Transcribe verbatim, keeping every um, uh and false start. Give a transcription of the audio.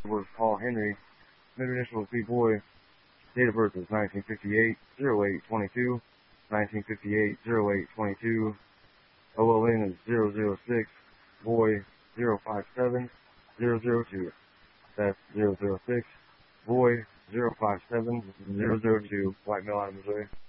was Paul Henry. Middle initial was B-Boy. Date of birth is nineteen fifty-eight, oh eight twenty-two. nineteen fifty-eight, oh eight twenty-two. O L N is zero zero six. Boy zero five seven zero zero two. That's zero zero six. Boy zero five seven zero zero two. White male out of Missouri.